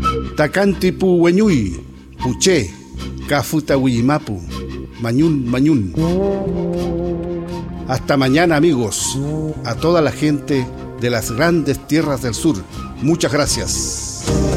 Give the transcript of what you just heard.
Tacantipu Hueñuy, Puché, Cafuta Huillimapu, Mañún Mañún. Hasta mañana, amigos, a toda la gente de las grandes tierras del sur. Muchas gracias.